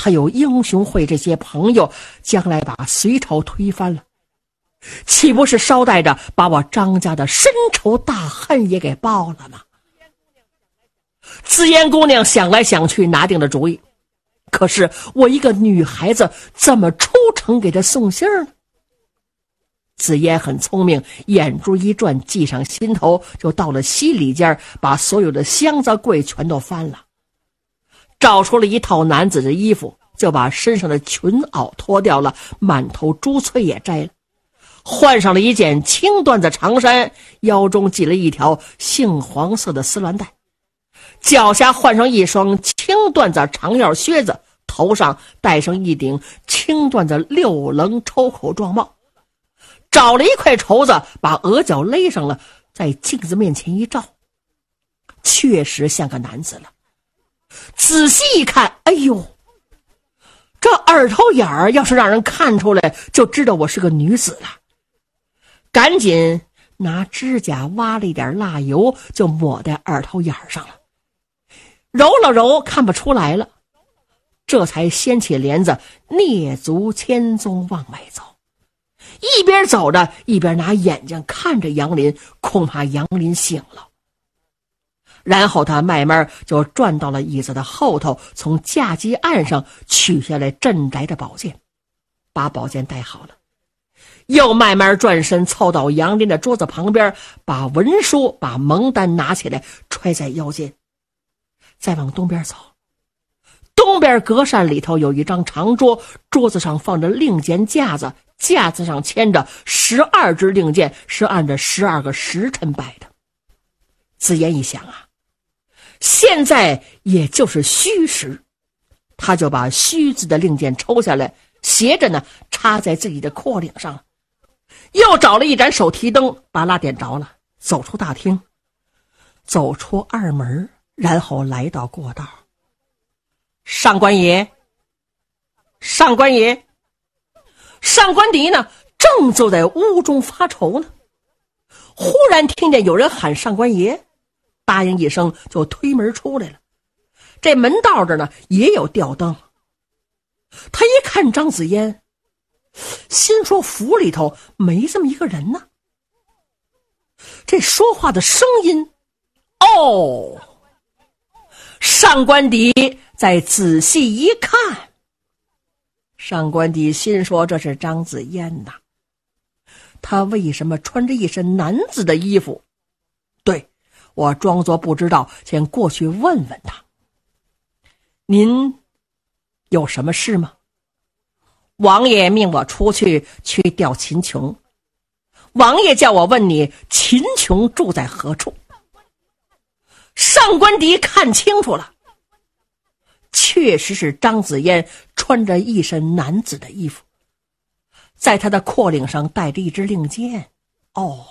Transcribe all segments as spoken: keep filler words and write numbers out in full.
他有英雄会这些朋友，将来把隋朝推翻了，岂不是捎带着把我张家的深仇大恨也给报了吗？紫烟姑娘想来想去，拿定了主意，可是我一个女孩子怎么出城给他送信呢？紫烟很聪明，眼珠一转，计上心头，就到了西里间，把所有的箱子柜全都翻了，找出了一套男子的衣服，就把身上的裙袄脱掉了，满头珠翠也摘了，换上了一件青缎子长衫，腰中系了一条杏黄色的丝鸾带，脚下换上一双青缎子长腰靴子，头上戴上一顶青缎子六棱抽口状帽，找了一块绸子把额角勒上了，在镜子面前一照，确实像个男子了。仔细一看，哎呦，这耳头眼儿要是让人看出来，就知道我是个女子了。赶紧拿指甲挖了一点蜡油，就抹在耳头眼上了，揉了揉，看不出来了，这才掀起帘子，蹑足千踪往外走，一边走着一边拿眼睛看着杨林，恐怕杨林醒了。然后他慢慢就转到了椅子的后头，从架机案上取下来镇宅的宝剑，把宝剑带好了，又慢慢转身凑到杨林的桌子旁边，把文书把蒙单拿起来揣在腰间，再往东边走。东边隔扇里头有一张长桌，桌子上放着令箭架子，架子上牵着十二支令箭，是按着十二个时辰摆的。紫烟一想啊，现在也就是戌时，他就把戌字的令箭抽下来，斜着呢插在自己的阔领上，又找了一盏手提灯，把蜡点着了，走出大厅，走出二门，然后来到过道。上官爷，上官爷，上官迪呢正坐在屋中发愁呢，忽然听见有人喊上官爷，答应一声就推门出来了。这门道这呢也有吊灯，他一看张紫嫣，心说府里头没这么一个人呢。这说话的声音，哦，上官迪再仔细一看，上官迪心说这是张紫嫣呐，他为什么穿着一身男子的衣服？对，我装作不知道，先过去问问他。您有什么事吗？王爷命我出去去调秦琼，王爷叫我问你秦琼住在何处。上官迪看清楚了，确实是张紫嫣穿着一身男子的衣服，在他的阔领上带着一支令箭。哦，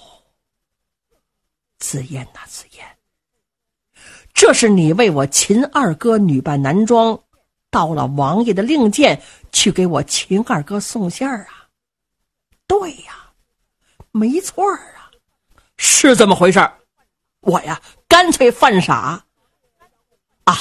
紫嫣呐，紫嫣，这是你为我秦二哥女扮男装，到了王爷的令箭去给我秦二哥送信儿啊？对呀，没错啊，是这么回事。我呀干脆犯傻啊！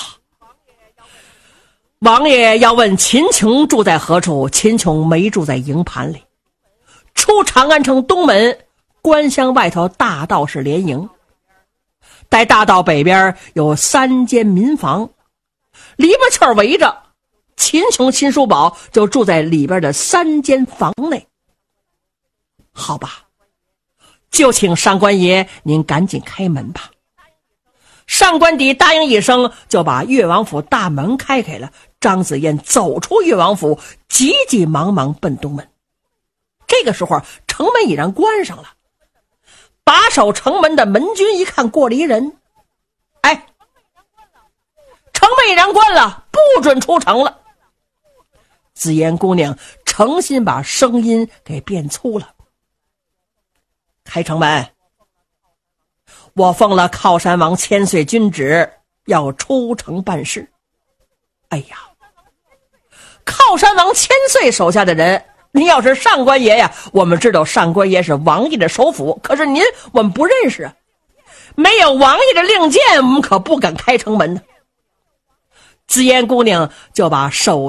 王爷要问秦琼住在何处，秦琼没住在营盘里，出长安城东门，关厢外头大道是联营，在大道北边有三间民房，篱笆圈围着，秦琼秦叔宝就住在里边的三间房内。好吧，就请上官爷您赶紧开门吧。上官迪答应一声，就把岳王府大门开开了。张紫嫣走出岳王府，急急忙忙奔东门。这个时候城门已然关上了，把守城门的门军一看过了一人，哎，城门已然关了，不准出城了。紫嫣姑娘诚心把声音给变粗了。开城门，我奉了靠山王千岁君旨，要出城办事。哎呀，靠山王千岁手下的人，您要是上官爷呀，我们知道上官爷是王爷的首辅，可是您我们不认识啊，没有王爷的令箭，我们可不敢开城门呢。紫嫣姑娘就把手